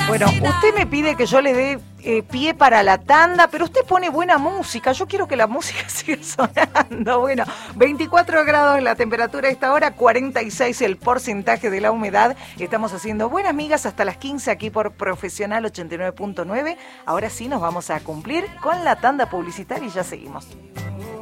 Bueno, usted me pide que yo le dé pie para la tanda, pero usted pone buena música. Yo quiero que la música siga sonando. Bueno, 24 grados la temperatura a esta hora, 46 el porcentaje de la humedad. Estamos haciendo buenas migas hasta las 15 aquí por Profesional 89.9. Ahora sí nos vamos a cumplir con la tanda publicitaria y ya seguimos.